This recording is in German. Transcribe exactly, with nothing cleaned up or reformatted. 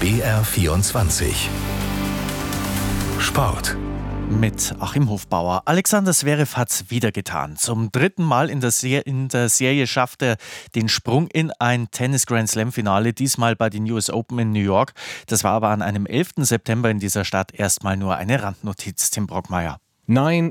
B R vierundzwanzig Sport. Mit Achim Hofbauer. Alexander Zverev hat's wieder getan. Zum dritten Mal in der, Ser- in der Serie schafft er den Sprung in ein Tennis-Grand-Slam-Finale, diesmal bei den U S Open in New York. Das war aber an einem elften September in dieser Stadt erstmal nur eine Randnotiz, Tim Brockmeier. Nein,